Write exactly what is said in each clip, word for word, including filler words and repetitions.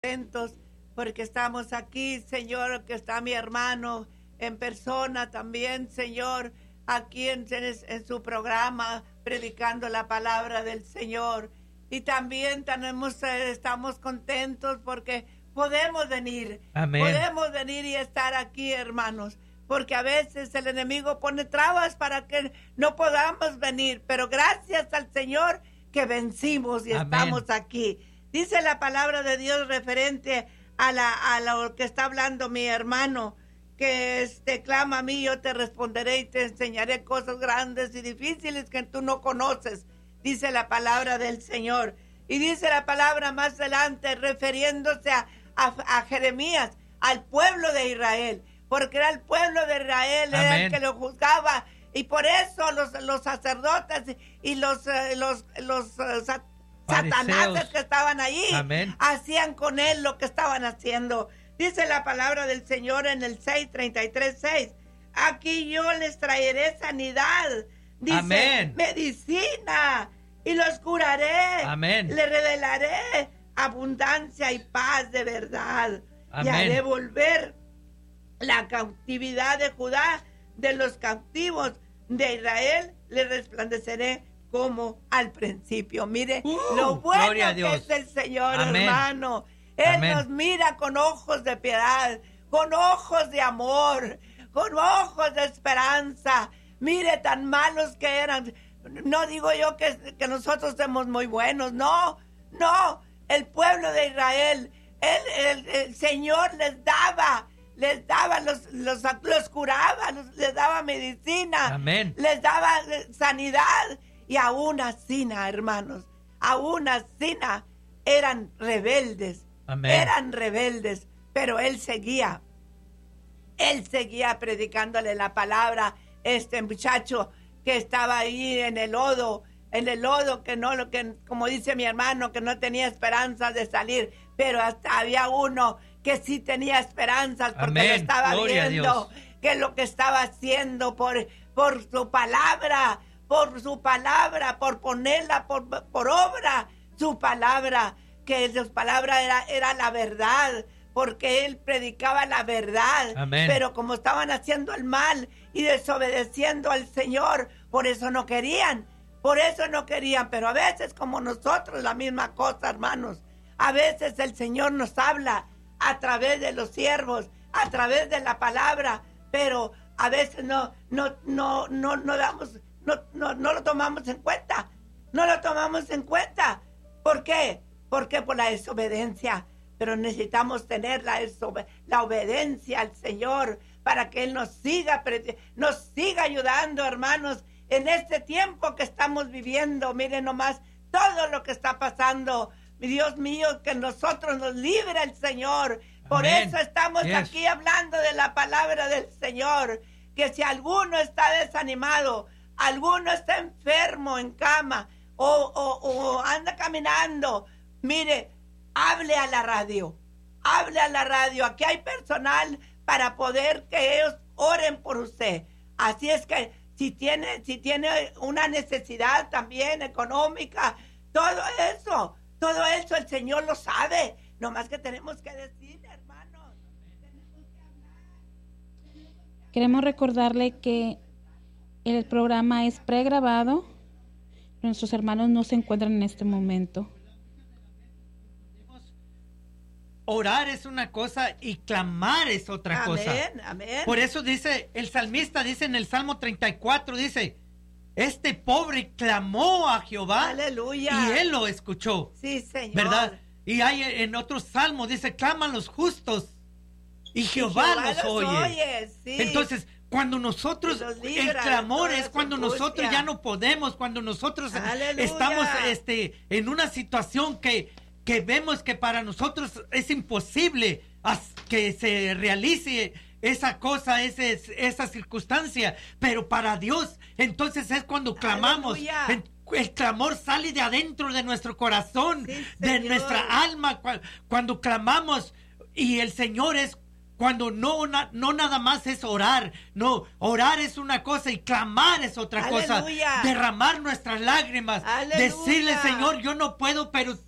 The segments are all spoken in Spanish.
contentos porque estamos aquí, Señor, que está mi hermano en persona también, Señor, aquí en, en, en su programa, predicando la palabra del Señor. Y también tenemos, eh, estamos contentos porque podemos venir, Amén. podemos venir y estar aquí, hermanos, porque a veces el enemigo pone trabas para que no podamos venir, pero gracias al Señor que vencimos y Amén. estamos aquí. Dice la palabra de Dios referente a, la, a lo que está hablando mi hermano, que este, clama a mí, yo te responderé y te enseñaré cosas grandes y difíciles que tú no conoces, dice la palabra del Señor. Y dice la palabra más adelante, refiriéndose a, a, a Jeremías, al pueblo de Israel, porque era el pueblo de Israel, era Amén. el que lo juzgaba, y por eso los, los sacerdotes y los, eh, los, los, los uh, Satanás que estaban allí, Amén. hacían con él lo que estaban haciendo. Dice la palabra del Señor en el seis, treinta y tres, seis. Aquí yo les traeré sanidad. Dice, Amén. medicina, y los curaré. Amén. Les revelaré abundancia y paz de verdad. Amén. Y haré volver la cautividad de Judá de los cautivos de Israel. Les resplandeceré como al principio. Mire, Uh, lo bueno gloria a que Dios. es el Señor, Amén. hermano. Él Amén. nos mira con ojos de piedad, con ojos de amor, con ojos de esperanza. Mire, tan malos que eran. No digo yo que, que nosotros somos muy buenos, no, no. El pueblo de Israel, él, el, el Señor les daba, les daba, los, los, los curaba, los, les daba medicina, Amén. les daba sanidad. Y aún así, hermanos, aún así eran rebeldes, Amén. eran rebeldes, pero él seguía, él seguía predicándole la palabra. Este muchacho que estaba ahí en el lodo, en el lodo, que no, lo que, como dice mi hermano, que no tenía esperanzas de salir, pero hasta había uno que sí tenía esperanzas porque Amén. lo estaba Gloria a viendo, Dios. que lo que estaba haciendo por, por su palabra, por su palabra, por ponerla por, por obra, su palabra, que su palabra era, era la verdad, porque él predicaba la verdad. Amén. Pero como estaban haciendo el mal y desobedeciendo al Señor, por eso no querían, por eso no querían. Pero a veces, como nosotros, la misma cosa, hermanos, a veces el Señor nos habla a través de los siervos, a través de la palabra, pero a veces no, no, no, no, no damos, no, no, no lo tomamos en cuenta, no lo tomamos en cuenta. ¿Por qué? Porque por la desobediencia. Pero necesitamos tener la, la obediencia al Señor para que Él nos siga, nos siga ayudando, hermanos, en este tiempo que estamos viviendo. Miren nomás todo lo que está pasando. Dios mío, que nosotros nos libre el Señor. Por Amén. eso estamos Yes. aquí hablando de la palabra del Señor. Que si alguno está desanimado, alguno está enfermo en cama o, o, o anda caminando, mire, hable a la radio, hable a la radio. Aquí hay personal para poder que ellos oren por usted. Así es que si tiene, si tiene una necesidad también económica, todo eso, todo eso el Señor lo sabe. Nomás que tenemos que decirle, hermanos, tenemos que hablar. Queremos recordarle que el programa es pregrabado. Nuestros hermanos no se encuentran en este momento. Orar es una cosa y clamar es otra Amén, cosa. amén. Por eso dice, el salmista dice en el Salmo treinta y cuatro, dice, este pobre clamó a Jehová. Aleluya. Y él lo escuchó. Sí, Señor. ¿Verdad? Y hay en otros salmos, dice, claman los justos y Jehová, Jehová los, los oye. oye, sí. Entonces, cuando nosotros, Y los el libra de clamor toda es su cuando angustia. nosotros ya no podemos, cuando nosotros Aleluya. estamos este, en una situación que, que vemos que para nosotros es imposible as- que se realice esa cosa, ese, esa circunstancia, pero para Dios, entonces es cuando clamamos. Aleluya. En- El clamor sale de adentro de nuestro corazón, Sí, de Señor. nuestra alma, cu- cuando clamamos. Y el Señor es cuando no, na- no nada más es orar, no, orar es una cosa y clamar es otra Aleluya. cosa, derramar nuestras lágrimas, Aleluya. decirle, Señor, yo no puedo, pero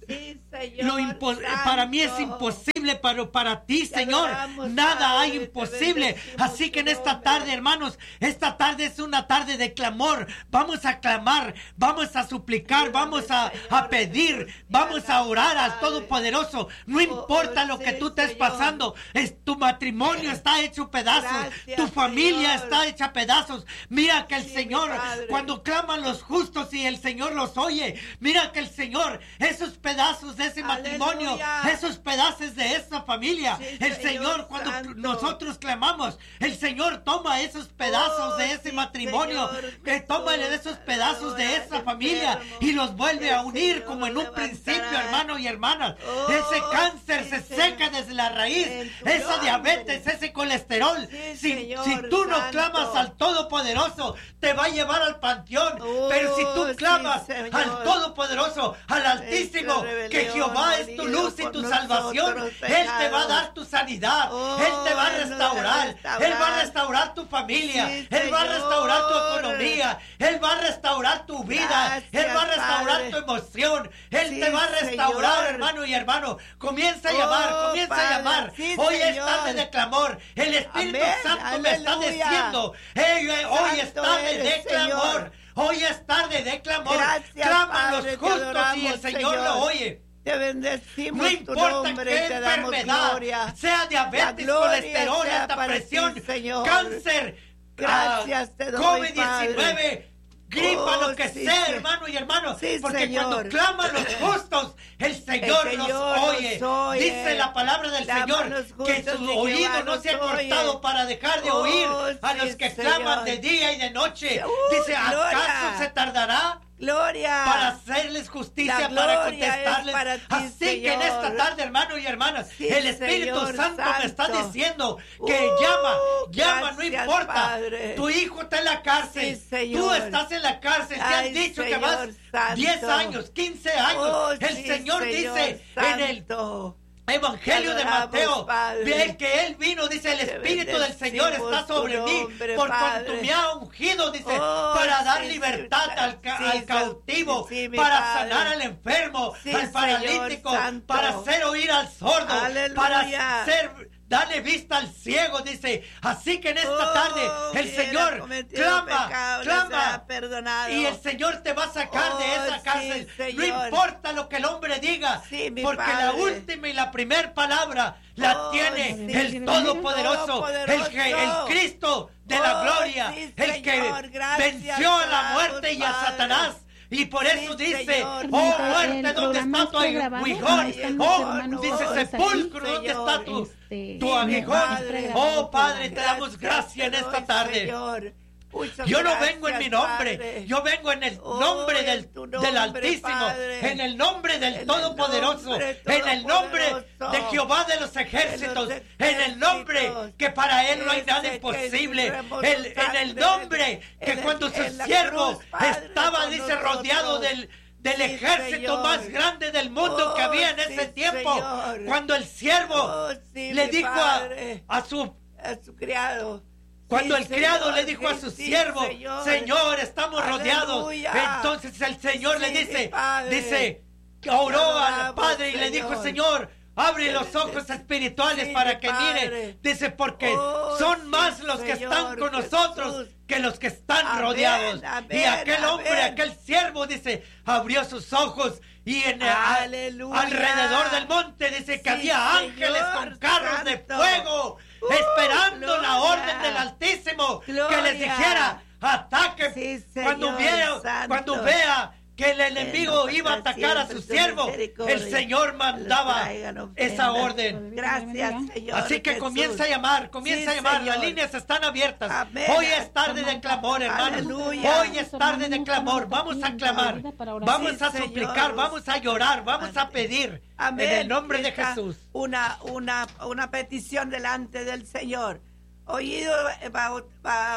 Sí, Señor, Lo impo- para mí es imposible, pero para ti, Te Señor, adoramos, nada Padre, hay te imposible. bendecimos Así que en tu esta nombre. tarde, hermanos, esta tarde es una tarde de clamor. Vamos a clamar, vamos a suplicar, vamos a, a pedir, vamos a orar al Todopoderoso. No importa lo sí, que tú estés Señor. pasando, es, tu matrimonio está hecho pedazos, Gracias, tu familia Señor. está hecha pedazos. Mira que el Sí, mi Señor, Padre. cuando claman los justos y el Señor los oye, mira que el Señor, esos pedazos de ese matrimonio, Aleluya. esos pedazos de esa familia, Sí, el Señor Señor, cuando Santo. nosotros clamamos, el Señor toma esos pedazos Oh, de ese sí, matrimonio, Señor que toma de Jesús. esos pedazos de Ahora, esa familia enfermo, y los vuelve el a unir Señor como en un levantará. principio, hermano y hermanas. Oh, Ese cáncer sí, se Señor. seca desde la raíz, En tu esa nombre. diabetes, ese colesterol. Sí, si, Señor si tú no Santo. clamas al Todopoderoso, te va a llevar al panteón. Oh, Pero si tú sí, clamas Señor. al Todopoderoso, al Altísimo, Nuestra que rebelión Jehová ha es tu venido luz y por tu nosotros, salvación, Él te va a dar tu sanidad, Oh, Él te va a Él nos va a restaurar, restaurar. Él va a restaurar tu familia, Sí, Él va a restaurar tu Señor. economía, Él va a restaurar tu vida, Gracias, Él va a restaurar Padre. tu emoción, Él Sí, te va a restaurar, Señor. hermano y hermano. Comienza a Oh, llamar, comienza Padre, a llamar. sí, Hoy es Señor. tarde de clamor. El Espíritu Amén, Santo me está aleluya. diciendo, "Hey, eh, hoy es Santo tarde eres, de clamor. Señor. Hoy es tarde de clamor. Gracias, Claman Padre, los te justos y adoramos, el Señor Señor. lo oye. Te bendecimos No tu importa nombre, qué te damos enfermedad, gloria. sea La diabetes, gloria colesterol, sea alta para ti, presión, Señor. cáncer, Gracias ah, te doy, COVID diecinueve, Padre. gripa, Oh, lo que sí, sea, sí. hermano y hermano. Sí, porque Señor. cuando claman los justos, el Señor, El nos Señor oye. nos oye. Dice la palabra del Claman Señor los que justos su y oído Jehová no se ha nos oye. cortado para dejar de Oh, oír a sí, los que Señor. claman de día y de noche. Uh, Dice, ¿acaso gloria. se tardará Gloria. para hacerles justicia, La para gloria contestarles? es para ti, Así que en Señor. esta tarde, hermano y hermanas, Sí, el Espíritu Señor Santo, me está Santo. diciendo que Uh, llama, llama, no gracias, importa. Padre. Tu hijo está en la cárcel, Sí, Señor. tú estás en la cárcel, te Ay, han dicho que Señor vas Santo. diez años, quince años. Oh, el sí, Señor, dice en el Santo. Evangelio de adoramos, Mateo, Padre. ve que Él vino, dice, el Te Espíritu del Señor bendecimos está tu sobre mí, nombre, por Padre. cuanto me ha ungido, dice, Oh, para dar sí, libertad sí, al, ca- sí, al sí, cautivo, sí, mi para Padre. sanar al enfermo, Sí, al Señor paralítico, Santo. para hacer oír al sordo, Aleluya. para hacer... darle vista al ciego, dice. Así que en esta Oh, tarde el hubiera Señor cometido clama, pecado, no clama. será perdonado. Y el Señor te va a sacar de Oh, esa sí, cárcel. No Señor. importa lo que el hombre diga, Sí, mi porque Padre. la última y la primer palabra la Oh, tiene sí, el sí, Todopoderoso, Todopoderoso. el, que, el Cristo de la Oh, gloria, sí, el que Señor, gracias, venció a la te muerte y a damos, Satanás. Y por Sí, eso dice, Señor. oh El muerte, ¿dónde programa está tu está grabado, aguijón? ahí están los Oh, hermanos dice todos aquí, sepulcro, ¿dónde Señor. está tu, Este, tu Sí, mi aguijón? Padre. Oh Padre, te damos gracias en te esta doy, tarde. Señor. Muchas Yo no gracias, vengo en mi nombre, Padre. yo vengo en el Oh, nombre en del, tu del nombre, Altísimo, Padre. en el nombre del En el Todopoderoso, nombre en el nombre todopoderoso de Jehová de los ejércitos, de los en el nombre ejércitos. que para Él no hay Ese nada que imposible, derramó el- su en el sangre nombre que en el- cuando su en la siervo cruz, Padre, estaba, por dice, nosotros. rodeado del del Sí, ejército Señor. más grande del mundo Oh, que había en sí, ese tiempo, Señor. cuando el siervo Oh, sí, le mi dijo a, Padre. a su A su criado. Cuando Sí, el criado Señor, le dijo a sí, su sí, siervo, Señor. Señor, estamos rodeados. Aleluya. Entonces el Señor le Sí, mi dice, Padre. dice, oró Te al adoramos, Padre y le dijo, Señor. Señor, abre Te los ojos bendice. espirituales Sí, para mi que Padre. mire. Dice, porque Oh, son sí, más los que Señor están con Jesús. nosotros que los que están Amén, rodeados. amén, y aquel hombre, amén. aquel siervo, dice, abrió sus ojos y en a- Aleluya. alrededor del monte dice que Sí, había ángeles Señor con carros de Santo. fuego Uh, esperando la gloria. orden del Altísimo que les Gloria. dijera, ataque. Sí, Señor cuando vea, Santo. cuando vea que el enemigo nos iba a atacar a su siempre tu siervo, misericordia. el Señor mandaba Traigan esa ofrendas. orden. Gracias, Señor. Así que Jesús. comienza a llamar, comienza Sí, a llamar, las Señor. líneas están abiertas. Amén. Hoy es tarde de clamor, hermano. Aleluya. Hoy es tarde de clamor. Vamos a clamar, vamos Sí, a Señor. suplicar, vamos a llorar, vamos a Amén. pedir Amén. en el nombre de Está Jesús. Una, una, una petición delante del Señor. Oído el baut-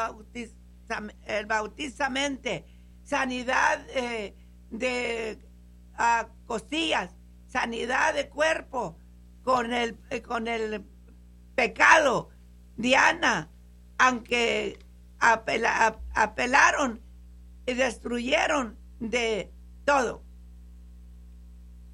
bautizam- el bautizamente, sanidad eh, de ah, costillas, sanidad de cuerpo con el, eh, con el pecado. Diana, aunque apela- ap- apelaron y destruyeron de todo.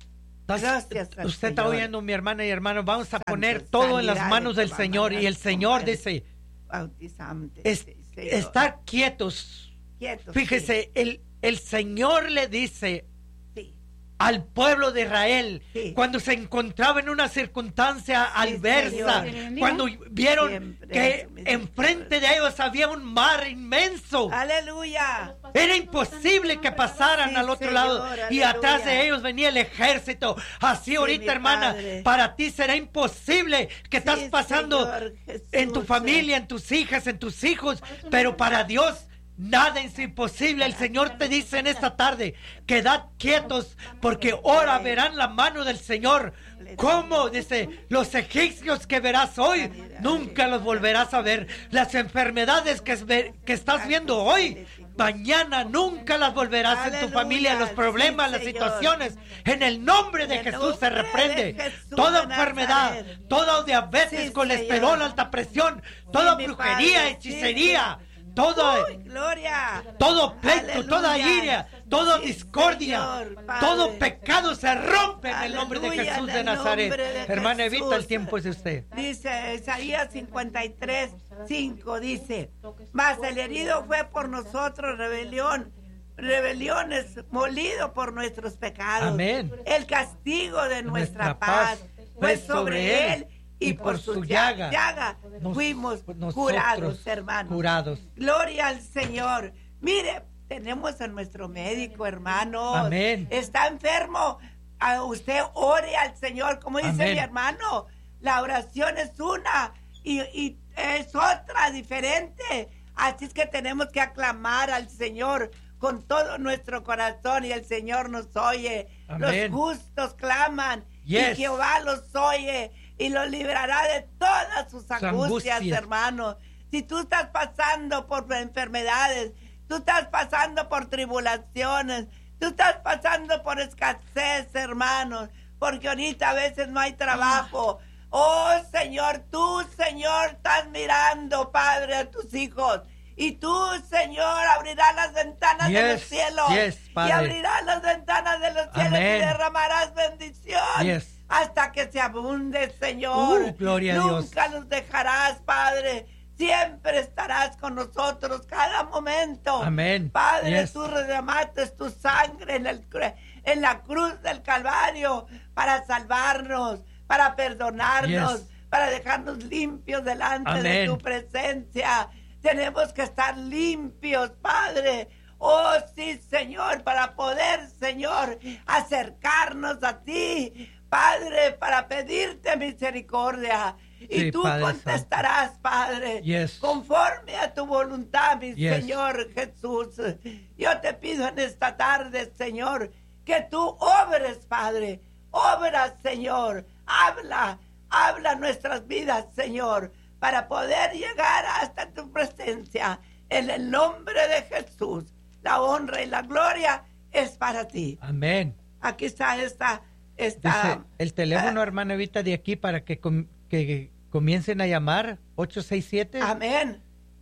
Gracias al Usted está Señor. oyendo, mi hermana y hermano. Vamos a Santo, poner todo en las sanidad manos de del tu Señor. mamá, Y el Señor Padre. dice, Bautizante, es- Señor. estar quietos. Quietos, Fíjese, el, el Señor le dice sí, al pueblo de Israel, Sí. cuando se encontraba en una circunstancia adversa, Señor. cuando vieron Siempre que en su misericordia. enfrente de ellos había un mar inmenso, Aleluya. era imposible que pasaran Sí, al otro Señor, lado, y aleluya. atrás de ellos venía el ejército. Así Sí, ahorita, mi hermana, Padre. para ti será imposible que estás Sí, pasando Señor Jesús. en tu familia, en tus hijas, en tus hijos, pero para Dios nada es imposible. El Señor te dice en esta tarde, quedad quietos, porque ahora verán la mano del Señor. ¿Cómo? Dice, los egipcios que verás hoy, nunca los volverás a ver. Las enfermedades que, es ver- que estás viendo hoy, mañana nunca las volverás en tu Aleluya. familia. Los problemas, Sí, las Señor. situaciones, en el nombre de En el Jesús se nombre reprende. de Jesús Toda de enfermedad, Nazaret. toda diabetes, Sí, colesterol, Señor. alta presión, toda mi brujería, Padre, hechicería, sí, todo, Uy, gloria. todo pleito, Aleluya. toda ira, toda Sí, discordia, Señor, Padre. todo pecado se rompe en el nombre de Aleluya, Jesús en de el Nazaret. nombre de Hermana Evita, el Jesús. tiempo es de usted. Dice Isaías cincuenta y tres, cinco, dice, mas el herido fue por nosotros rebelión, rebeliones, molido por nuestros pecados. Amén. El castigo de nuestra, Nuestra paz, paz fue fue sobre él, y por su llaga, llaga nos- fuimos nosotros curados, hermanos. curados. Gloria al Señor. Mire, tenemos a nuestro médico, hermano. Amén. Está enfermo. A usted ore al Señor, como dice Amén. mi hermano. La oración es una y, y es otra diferente. Así es que tenemos que aclamar al Señor con todo nuestro corazón y el Señor nos oye. Amén. Los justos claman Yes. y Jehová los oye y los librará de todas sus angustias, angustias. hermanos. Si tú estás pasando por enfermedades, tú estás pasando por tribulaciones, tú estás pasando por escasez, hermanos, porque ahorita a veces no hay trabajo. Oh, Señor, tú, Señor, estás mirando, Padre, a tus hijos. Y tú, Señor, abrirás las ventanas Yes, de los cielos. yes, y Padre. abrirás las ventanas de los cielos Amén. y derramarás bendición. Yes. Hasta que se abunde, Señor. Uh, gloria a Dios. Nunca nos dejarás, Padre. Siempre estarás con nosotros cada momento. Amén. Padre, Yes. tú derramaste tu sangre en, el, cru- en la cruz del Calvario para salvarnos, para perdonarnos, Yes. para dejarnos limpios delante de Amén. tu presencia. Tenemos que estar limpios, Padre. Oh, sí, Señor, para poder, Señor, acercarnos a ti, Padre, para pedirte misericordia. Y Sí, tú Padre contestarás, Padre, Yes. conforme a tu voluntad, mi Yes. Señor Jesús. Yo te pido en esta tarde, Señor, que tú obres, Padre. Obra, Señor. Habla, habla nuestras vidas, Señor, para poder llegar hasta tu presencia. En el nombre de Jesús, la honra y la gloria es para ti. Amén. Aquí está esta, esta. Dice, el teléfono, ah, hermana Evita, de aquí para que, com- que comiencen a llamar, ocho seis siete. Amén.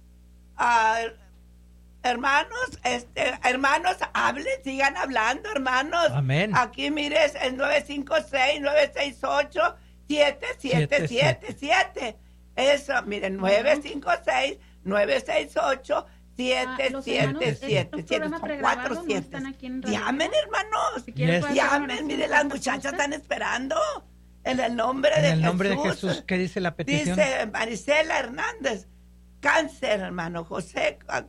Ah, hermanos, este, hermanos, hablen, sigan hablando, hermanos. Amén. Aquí mires, es nueve cinco seis, nueve seis ocho, siete siete siete siete. Eso, miren, nueve cinco seis, nueve seis ocho, siete los siete hermanos, es siete un siete. programa Son pregrabado, cuatro no siete. están aquí en radio. Llamen, hermanos. Si quieren, Yes. pueden hacer una Llamen, oración miren, por las esta muchachas cosa. están esperando. En el nombre En de el Jesús. nombre de Jesús, ¿qué dice la petición? Dice Marisela Hernández, cáncer, hermano, José ah,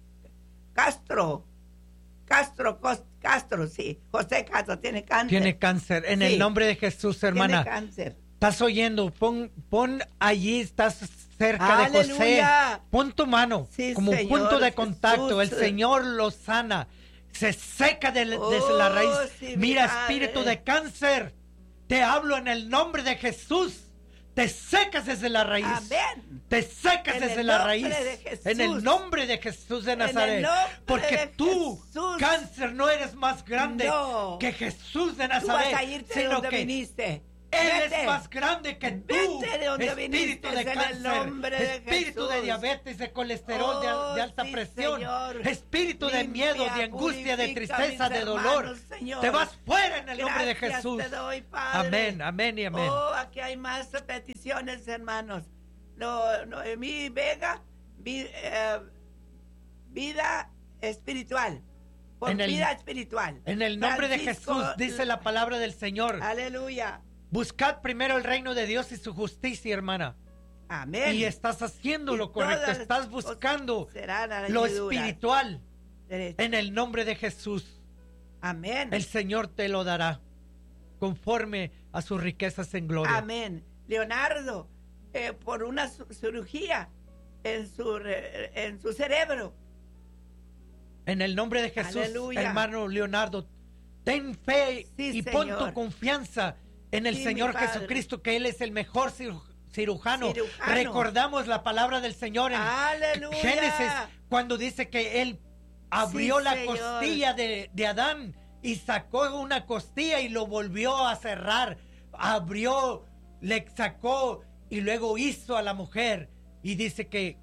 Castro, Castro, Cos- Castro, sí, José Castro tiene cáncer. Tiene cáncer. En Sí. el nombre de Jesús, hermana. Tiene cáncer. Estás oyendo, pon, pon allí, estás cerca de José. Aleluya. Pon tu mano Sí, como Señor punto de contacto. Jesús. El Señor lo sana. Se seca de- desde Oh, la raíz. sí, Mira, Padre. espíritu de cáncer. Te hablo en el nombre de Jesús. Te secas desde la raíz. Amén. Te secas En desde el la nombre raíz. de Jesús. En el nombre de Jesús de En el Nazaret. nombre Porque de tú, Jesús. cáncer, no eres más grande No. que Jesús de Tú vas Nazaret. a irte de sino donde que viniste. Él Vete. es más grande que tú. Vete de donde espíritu viniste, de en cáncer, el nombre de espíritu Jesús. de diabetes, de colesterol, de, Oh, de alta sí, presión, Señor. espíritu de Limpia, miedo, de angustia, de purifica tristeza, mis de dolor. hermanos, Señor. Te vas fuera en el nombre de Gracias Jesús. te doy, Padre. Amén, amén y amén. Oh, aquí hay más peticiones, hermanos. No, Noemí Vega, vi- eh, vida espiritual. Por En el- vida espiritual. En el nombre de Francisco, Jesús dice la palabra del Señor. Aleluya. Buscad primero el reino de Dios y su justicia, hermana. Amén. Y estás haciendo Y lo correcto, todas las estás cosas buscando serán lo añadiduras. espiritual Derecho. en el nombre de Jesús. Amén. El Señor te lo dará conforme a sus riquezas en gloria. Amén. Leonardo, eh, por una su- cirugía en su, re- en su cerebro. En el nombre de Jesús, Aleluya. hermano Leonardo, ten fe Sí, y pon Señor. tu confianza en el Sí, Señor mi Padre. Jesucristo, que Él es el mejor ciru- cirujano. Cirujano. Recordamos la palabra del Señor en Aleluya. Génesis, cuando dice que Él abrió Sí, la Señor. costilla de, de Adán y sacó una costilla y lo volvió a cerrar. Abrió, le sacó y luego hizo a la mujer. Y dice que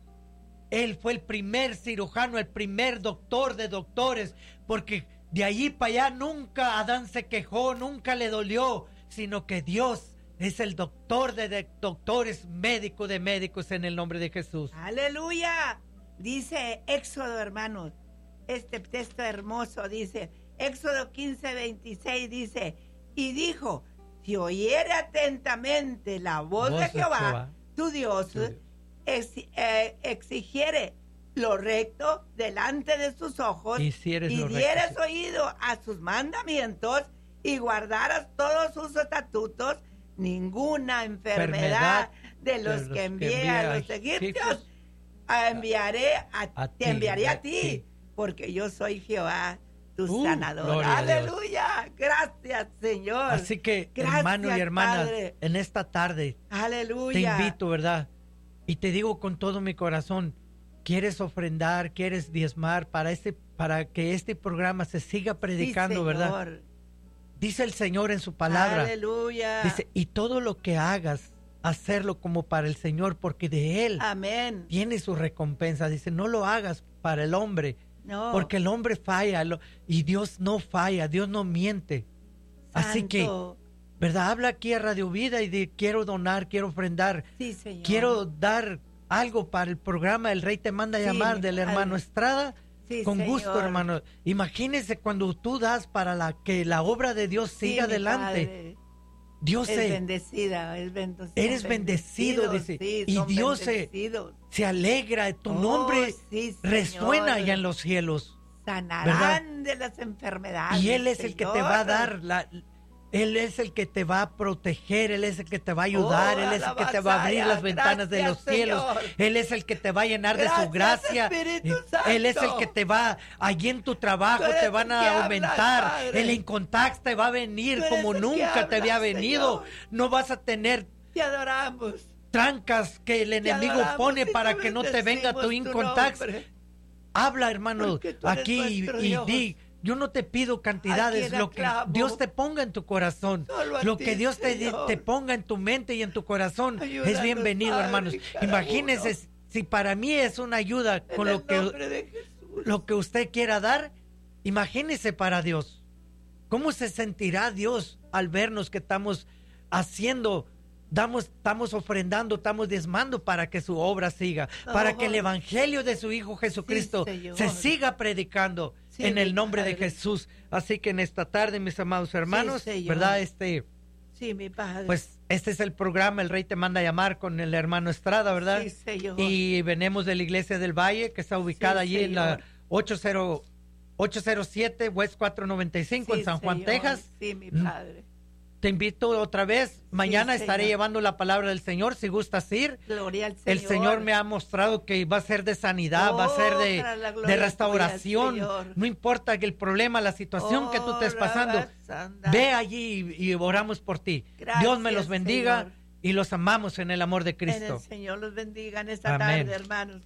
Él fue el primer cirujano, el primer doctor de doctores, porque de allí para allá nunca Adán se quejó, nunca le dolió, sino que Dios es el doctor de, de doctores, médico de médicos en el nombre de Jesús. Aleluya. Dice Éxodo, hermanos. Este texto hermoso dice, Éxodo quince, veintiséis dice, y dijo, si oyere atentamente la voz, Voz de de Jehová, Jehová, tu Dios, tu Dios. ex- eh, exigiere lo recto delante de sus ojos Hicieres y lo dieres recto. oído a sus mandamientos y guardaras todos sus estatutos, ninguna enfermedad, de los, que envié a los egipcios a enviaré a, a te ti, enviaré a a ti, ti. porque yo soy Jehová, tu Uh, sanador. gloria a Dios. Aleluya. Gracias, Señor. Así que, Gracias, hermano y hermana, Padre. en esta tarde te Aleluya. invito, ¿verdad? Y te digo con todo mi corazón, ¿quieres ofrendar, quieres diezmar para este, para que este programa se siga predicando, Sí, verdad? Señor. Dice el Señor en su palabra, Aleluya. dice, y todo lo que hagas, hacerlo como para el Señor, porque de Él Amén. tiene su recompensa. Dice, no lo hagas para el hombre, No. porque el hombre falla lo- y Dios no falla, Dios no miente. Así que, Santo. ¿verdad? Habla aquí a Radio Vida y de quiero donar, quiero ofrendar, Sí, Señor. quiero dar algo para el programa El Rey te manda a Sí, llamar mi del Padre. hermano Estrada. Sí, Con Señor. gusto, hermano. Imagínese cuando tú das para la que la obra de Dios Sí, siga mi adelante. Padre. Dios Es se, bendecida, es bendecida. Eres bendecido, dice, Sí, y son Dios se- bendecidos. se alegra. Tu Oh, nombre sí, resuena Señor. allá en los cielos. Sanarán de las enfermedades. Y Él es el que te va a Señor. dar la... Él es el que te va a proteger, Él es el que te va a ayudar, Oh, Él es el que te va a abrir alabanza, las ventanas de los gracias, cielos, Señor. Él es el que te va a llenar de Gracias, su gracia, Espíritu Él es el Santo. que te va, allí en tu trabajo Tú eres te el van que a hablas, aumentar, Padre. el incontact te va a venir Tú eres como el que nunca te había hablas, venido, Señor. no vas a tener Te adoramos. trancas que el enemigo adoramos pone y para te que no te venga tu bendecimos tu incontact. nombre. Habla, hermano, Porque tú eres aquí y, nuestro y Dios. di, yo no te pido cantidades, ¿A quién lo que aclamo? Dios te ponga en tu corazón, Solo a lo ti, que Dios te, di- Señor. te ponga en tu mente y en tu corazón Ayúdanos, es bienvenido, Padre, hermanos. cada Imagínese uno. si para mí es una ayuda En con el lo que, nombre de Jesús. lo que usted quiera dar, imagínese para Dios. ¿Cómo se sentirá Dios al vernos que estamos haciendo, damos, estamos ofrendando, estamos diezmando para que su obra siga, para que el Oh. evangelio de su Hijo Jesucristo Sí, Señor. se siga predicando Sí, en mi el nombre de Padre. Jesús? Así que en esta tarde, mis amados hermanos, Señor. ¿verdad? Este, Sí, mi Padre. pues este es el programa El Rey te manda a llamar con el hermano Estrada, ¿verdad? Sí, Señor. Y venimos de la iglesia del Valle, que está ubicada Sí, allí en la Señor. ochenta, ochocientos siete West cuatrocientos noventa y cinco Sí, en San Juan, Señor. Texas. Sí, mi Mm. Padre. Te invito otra vez. Mañana Señor. estaré llevando la palabra del Señor. Si gustas ir, Gloria al Señor. el Señor me ha mostrado que va a ser de sanidad, Oh, va a ser de, para la gloria de tuya, restauración. Señor. No importa que el problema, la situación que tú estés Oh, pasando, Rabasanda. ve allí y, y oramos por ti. Gracias, Dios me los bendiga Señor. y los amamos en el amor de En Cristo. el Señor los bendiga en esta Amén. tarde, hermanos.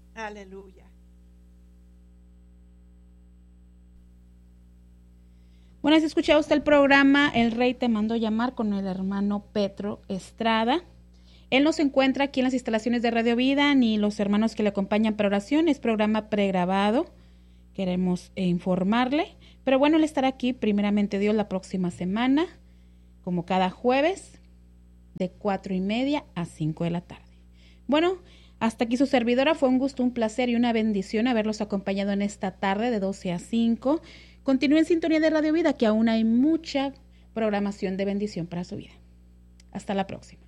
Aleluya. Bueno, si escuchado usted el programa El Rey te mandó llamar con el hermano Petro Estrada. Él no se encuentra aquí en las instalaciones de Radio Vida, ni los hermanos que le acompañan para oración. Es programa pregrabado. Queremos eh, informarle. Pero bueno, él estará aquí, primeramente Dios, la próxima semana, como cada jueves, de cuatro y media a cinco de la tarde. Bueno, hasta aquí su servidora. Fue un gusto, un placer y una bendición haberlos acompañado en esta tarde de doce a cinco. Continúe en sintonía de Radio Vida, que aún hay mucha programación de bendición para su vida. Hasta la próxima.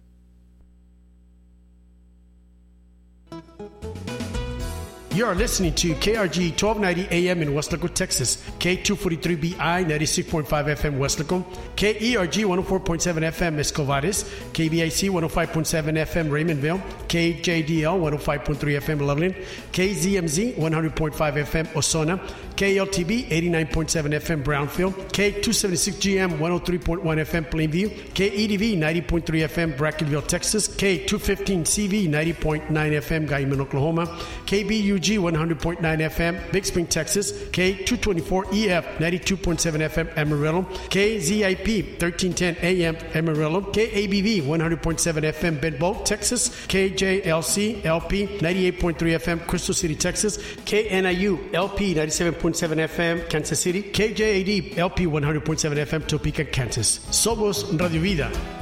You are listening to K R G twelve ninety A M in Weslaco, Texas, K two forty-three B I ninety-six point five F M Weslaco, K E R G one oh four point seven F M Escovares, K B I C one oh five point seven F M Raymondville, K J D L one oh five point three F M Loveland, K Z M Z one hundred point five F M Osona, K L T B eighty-nine point seven F M Brownfield, K two seventy-six G M one oh three point one F M Plainview, K E D V ninety point three F M Brackenville, Texas, K two fifteen C V ninety point nine F M Guyman, Oklahoma, K B U G one hundred point nine F M Big Spring, Texas, K two twenty-four E F ninety-two point seven F M Amarillo, K Z I P thirteen ten A M Amarillo, K A B V one hundred point seven F M Benbow, Texas, K J L C L P ninety-eight point three F M Crystal City, Texas, K N I U L P ninety-seven point seven F M Kansas City, K J A D L P one hundred point seven F M Topeka, Kansas. Somos Radio Vida.